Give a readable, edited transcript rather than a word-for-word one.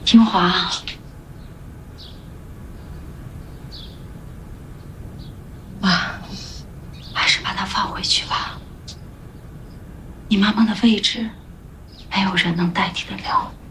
听华，妈，还是把她放回去吧。你妈妈的位置，没有人能代替得了。